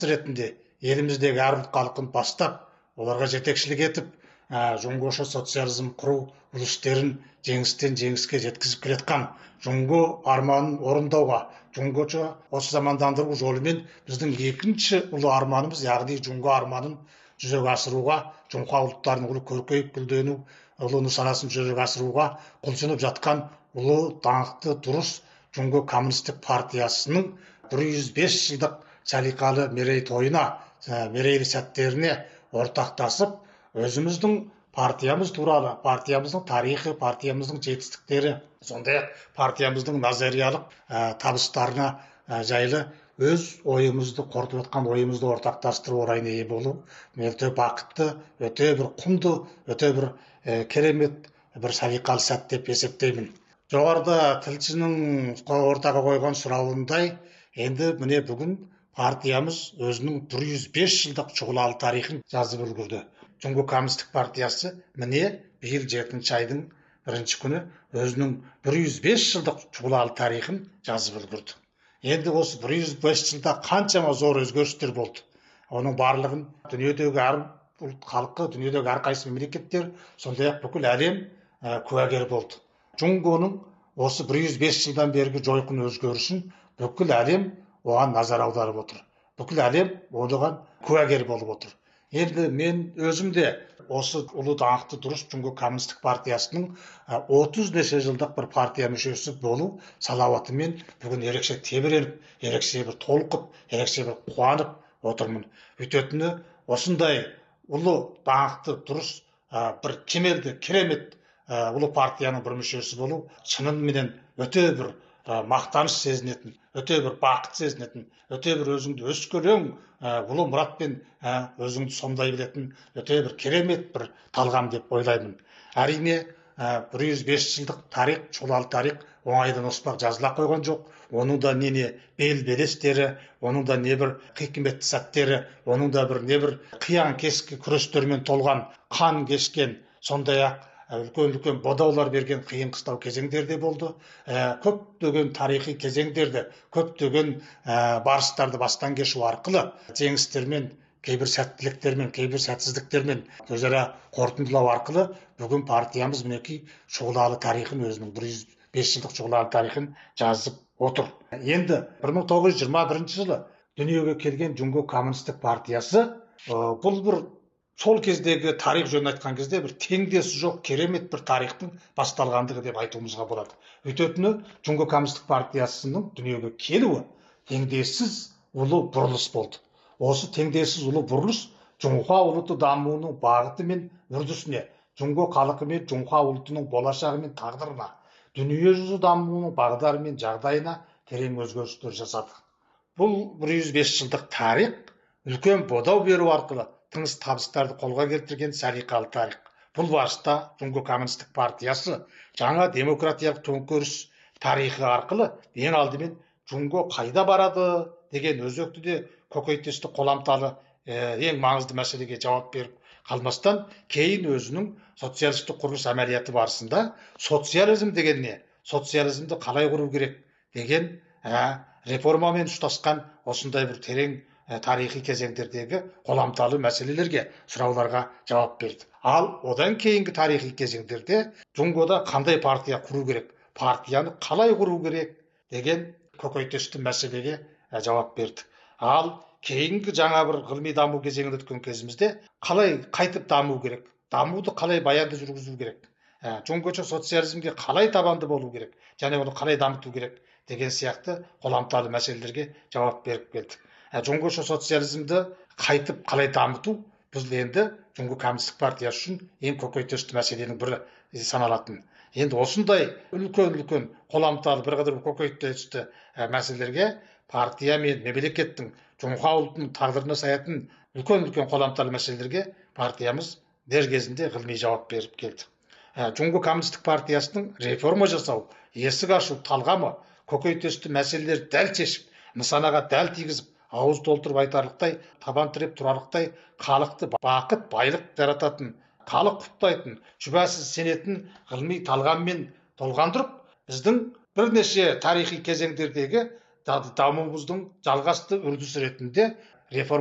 ретінде еліміздегі әр ұлт халқын бастап, оларға жетекшілік етіп, жоңғоша социализм құру үрдістерін жеңістен жеңіске жеткізіп келе жатқан жоңго арманын орындауға, жоңгоша осы замандандыру жолымен біздің екінші ұлы арманымыз, яғни жоңго арманын жүзеге асыруға, жоңға ұлттарының ұлы көркейіп гүлдену, ұлы нысанасын жүзеге асыруға құлшынып жатқан ұлы даңқты дұрыс жоңго коммунистік партиясының 105 жылдық салиқалы мерейтойына, мерейлі сәттеріне ортақтасып, өзіміздің партиямыз туралы, партиямыздың тарихы, партиямыздың жетістіктері, сондай-ақ партиямыздың назариялық табыстарына жайлы өз ойымызды, қорытып жатқан ойымызды ортақтастыру орайына ие болу өте бақытты, өте бір құнды, өте бір керемет бір салиқалы сәт деп есептеймін. Жоғарыда тілшінің ортаға қойған сұрауындай, енді міне бүгін партиямыз өзінің 105 жылдық шұғылалы тарихын жазып үлгерді. Жоңго коммунистік партиясы міне биыл 7 айдың 1 күні өзінің 105 жылдық шұғылалы тарихын жазып үлгерді. Енді осы 105 жылда қаншама зор өзгерістер болды. Оның барлығын дүниедегі әр ұлт халқы, дүниедегі әрқайсы мемлекеттер, сондай-ақ бүкіл әлем куәгер болды. Жоңгоның осы 105 жылдан бергі жойқын өзгерісін бүкіл әлем оған назар аударып отыр. Бүкіл әлем оған куәгер болып отыр. Енді мен өзім де осы ұлы даңқты дұрыс жоңго коммунистік партиясының 30 неше жылдық бір партия мүшесі болу салауатымен бүгін ерекше тебіреніп, ерекше бір толқып, ерекше бір қуанып отырмын. Өйтетіні осындай ұлы даңқты дұрыс бір кемелді, керемет ұлы партияның бір мүшесі болу шынымен өте бір мақтаныш сезінетін, өте бір бақыт сезінетін, өте бір өзіңді өскелең ұлы мұратпен өзіңді сомдай білетін өте бір керемет бір талғам деп ойлаймын. Әрине 105 жылдық тарих, шұғылалы тарих оңайдан оспақ жазыла қойған жоқ. Оның да не бел-белестері, оның да не бір қиқыметті сәттері, оның да бір не бір қиян кескі күрестермен толған, қан кешкен, сондай-ақ үлкен бодаулар берген қиын қыстау кезеңдер де болды. Көптеген тарихи кезеңдерді, көптеген барыстарды бастан кешу арқылы жеңістермен, кейбір сәттіліктермен, кейбір сәтсіздіктермен өзара қорытындылау арқылы бүгін партиямыз мінекей шұғылалы тарихын, өзінің 105 жылдық шұғылалы тарихын жазып отыр. Енді 1921 жылы дүниеге келген жоңго коммунистік партиясы бұл бір сол кездегі тарих жөнін айтқан кезде бір теңдесі жоқ керемет бір тарихтың басталғандығы деп айтуымызға болады. Өйтетіні жоңго коммунистік партиясының дүниеге келуі теңдессіз ұлы бұрылыс болды. Осы теңдессіз ұлы бұрылыс жоңға ұлты дамуының бағыты мен үрдісіне, жоңго халқы мен жоңға ұлтының болашағы мен тағдырына, дүниежүзі дамуының бағдары мен жағдайына терең өзгерістер жасады. Бұл 105 жылдық тарих үлкен бодау беру арқылы тыңыз табыстарды қолға келтірген салиқалы тарих. Бұл барыста жоңго коммунистік партиясы жаңа демократиялық төңкеріс тарихы арқылы ең алдымен жоңго қайда барады деген өзекті де көкейтесті қоламталы ең маңызды мәселеге жауап беріп қалмастан, кейін өзінің социалистік құрылыс әмәлияты барысында социализм деген не, социализмді қалай құру керек деген реформамен ұштасқан осындай бір терең тарихи кезеңдердегі қоламталы мәселелерге, сұрауларға жауап берді. Ал одан кейінгі тарихи кезеңдерде жоңгода қандай партия құру керек, партияны қалай құру керек деген көкейтесті мәселеге жауап берді. Ал кейінгі жаңа бір ғылыми даму кезеңінде өткен кезімізде қалай қайтып даму керек, дамуды қалай баянды жүргізу керек, жоңгоша социализмге қалай табанды болу керек, және оны қалай дамыту керек деген сияқты қоламталы мәселелерге жауап беріп келді. Жоңгоша социализмді қайтып қалай дамыту біз енді жоңго коммунистік партиясы үшін ең көкейтесті мәселенің бірі саналатын. Енді осындай үлкен қоламталы бірқатар көкейтесті мәселелерге партия мен мемлекеттің жоңға ұлтының тағдырына саятын үлкен қоламталы мәселелерге партиямыз дер кезінде ғылыми жауап беріп келді. Жоңго коммунистік партиясының реформа жасау, есік ашу талғамы көкейтесті мәселелерді дәл шешіп, нысанаға дәл тигізіп, ауыз толтырып айтарлықтай, табан тіреп тұрарлықтай халықты бақыт, байлық жарататын, халық құптайтын, шүбәсіз сенетін ғылыми талғаммен толғандырып, біздің бірнеше тарихи кезеңдердегі дамуымыздың жалғасты үрдісі ретінде реформа